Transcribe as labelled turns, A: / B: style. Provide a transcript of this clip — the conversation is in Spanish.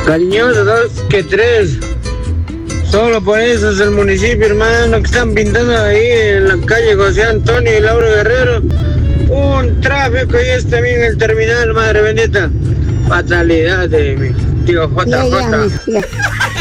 A: Cariñoso, dos que tres. Solo por eso es el municipio, hermano, que están pintando ahí en la calle José Antonio y Lauro Guerrero. Un tráfico y es también el terminal, madre bendita. Fatalidad de mi tío JJ.
B: Ya.